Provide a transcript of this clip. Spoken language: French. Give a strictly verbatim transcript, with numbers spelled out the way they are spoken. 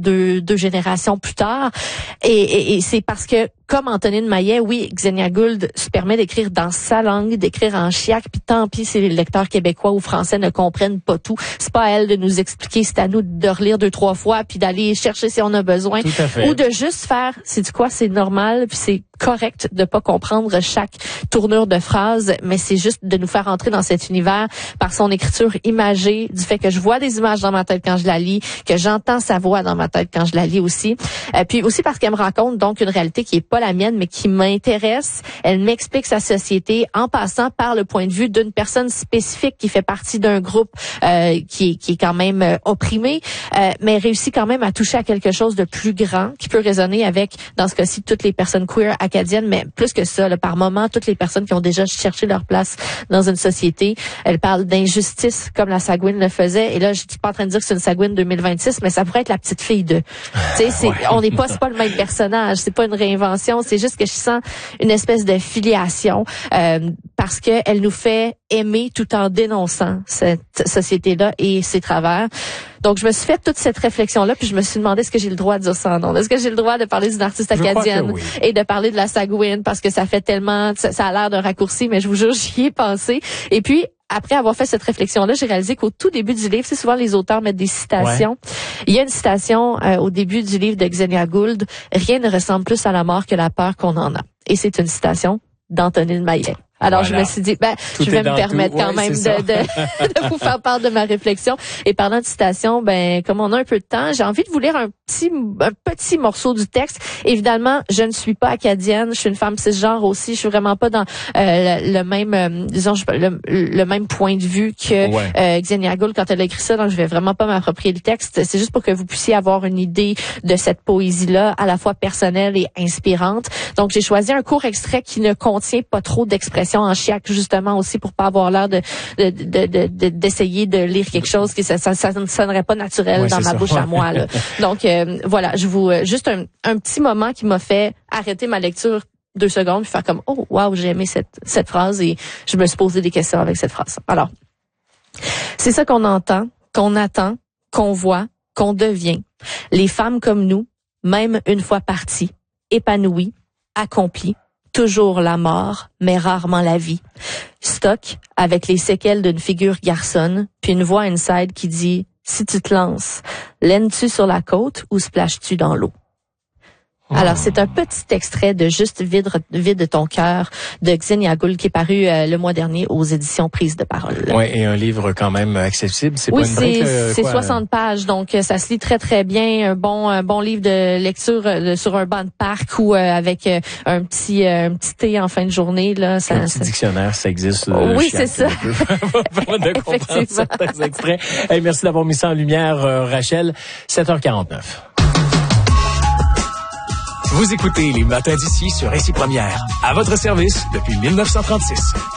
deux, deux générations plus tard. Et, et, et c'est parce que, comme Antonine Maillet, oui, Xenia Gould se permet d'écrire dans sa langue, d'écrire en chiac, puis tant pis si les lecteurs québécois ou français ne comprennent pas tout. C'est pas à elle de nous expliquer, c'est à nous de relire deux, trois fois, puis d'aller chercher si on a besoin. Tout à fait. Ou de juste faire, c'est quoi, c'est normal, puis c'est correct de pas comprendre chaque tournure de phrase, mais c'est juste de nous faire entrer dans cet univers par son écriture imagée, du fait que je vois des images dans ma tête quand je la lis, que j'entends sa voix dans ma tête quand je la lis aussi. Euh, puis aussi parce qu'elle me raconte donc une réalité qui est pas la mienne, mais qui m'intéresse. Elle m'explique sa société en passant par le point de vue d'une personne spécifique qui fait partie d'un groupe euh, qui, est, qui est quand même euh, opprimé, euh, mais réussit quand même à toucher à quelque chose de plus grand qui peut résonner avec, dans ce cas-ci, toutes les personnes queer acadiennes, mais plus que ça, là, par moment, toutes les personnes qui ont déjà cherché leur place dans une société. Elle parle d'injustice comme la Sagouine le faisait. Et là, je suis pas en train de dire que c'est une Sagouine deux mille vingt-six, mais ça pourrait être la petite fille de. Tu sais, c'est, ouais. on n'est pas, c'est pas le même personnage, c'est pas une réinvention, c'est juste que je sens une espèce de filiation euh, parce que elle nous fait aimer tout en dénonçant cette société-là et ses travers. Donc, je me suis fait toute cette réflexion-là, puis je me suis demandé est-ce que j'ai le droit de dire ça en nom. Est-ce que j'ai le droit de parler d'une artiste acadienne oui. et de parler de la Sagouine parce que ça fait tellement, ça, ça a l'air d'un raccourci, mais je vous jure, j'y ai pensé. Et puis, après avoir fait cette réflexion-là, j'ai réalisé qu'au tout début du livre, c'est souvent les auteurs mettent des citations. Ouais. Il y a une citation euh, au début du livre de Xenia Gould, « Rien ne ressemble plus à la mort que la peur qu'on en a ». Et c'est une citation d'Antonine Maillet. Alors, voilà. Je me suis dit, ben, tout je vais me permettre tout. quand ouais, même de, de, de vous faire part de ma réflexion. Et parlant de citation, ben, comme on a un peu de temps, j'ai envie de vous lire un petit, un petit morceau du texte. Évidemment, je ne suis pas acadienne. Je suis une femme cisgenre aussi. Je suis vraiment pas dans euh, le, le même, euh, disons, le, le même point de vue que ouais. euh, Xenia Gould quand elle a écrit ça. Donc, je vais vraiment pas m'approprier le texte. C'est juste pour que vous puissiez avoir une idée de cette poésie-là, à la fois personnelle et inspirante. Donc, j'ai choisi un court extrait qui ne contient pas trop d'expressions en chiac, justement aussi pour pas avoir l'air de, de, de, de, de d'essayer de lire quelque chose qui ça, ça, ça ne sonnerait pas naturel ouais, dans ma ça. bouche à moi là. Donc euh, voilà, je vous juste un, un petit moment qui m'a fait arrêter ma lecture deux secondes puis faire comme oh waouh, j'ai aimé cette cette phrase et je me suis posé des questions avec cette phrase. Alors, c'est ça qu'on entend, qu'on attend, qu'on voit, qu'on devient. Les femmes comme nous, même une fois parties, épanouies, accomplies, toujours la mort, mais rarement la vie. Stock avec les séquelles d'une figure garçonne, puis une voix inside qui dit « Si tu te lances, laines-tu sur la côte ou splashes-tu dans l'eau? » Alors, c'est un petit extrait de Juste vide, vide ton cœur de Xenia Gould qui est paru euh, le mois dernier aux éditions Prise de parole. Oui, et un livre quand même accessible. C'est oui, pas une c'est, brique, euh, c'est quoi, soixante pages, donc ça se lit très, très bien. Un bon un bon livre de lecture euh, sur un banc de parc ou euh, avec euh, un petit euh, un petit thé en fin de journée. Là, ça, un petit ça... dictionnaire, ça existe. Euh, oui, c'est ça. de comprendre certains extraits. Hey, merci d'avoir mis ça en lumière, euh, Rachel. sept heures quarante-neuf. Vous écoutez Les Matins d'ici sur Récit Première. À votre service depuis mille neuf cent trente-six.